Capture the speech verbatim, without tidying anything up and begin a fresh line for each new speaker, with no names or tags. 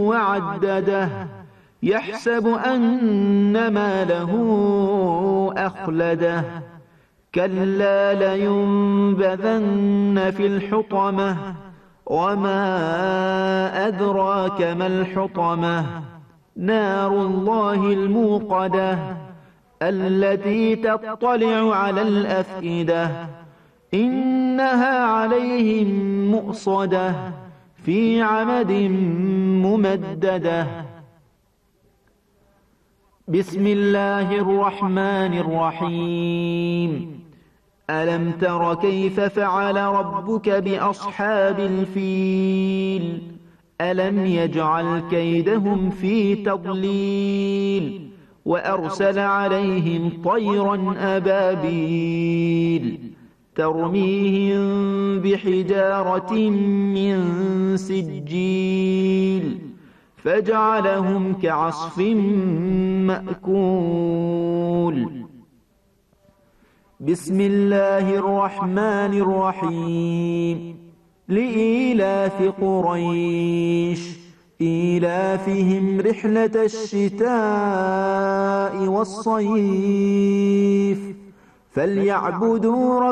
وعدده يحسب أن ماله أخلده كلا لينبذن في الحطمة وما أدراك ما الحطمة نار الله الموقدة التي تطلع على الأفئدة إنها عليهم مؤصدة في عمد ممددة. بسم الله الرحمن الرحيم. ألم تر كيف فعل ربك بأصحاب الفيل ألم يجعل كيدهم في تضليل وأرسل عليهم طيرا أبابيل ترميهم بحجارة من سجيل فجعلهم كعصف مأكول. بسم الله الرحمن الرحيم. لإيلاف قريش إيلافهم رحلة الشتاء والصيف فليعبدوا رب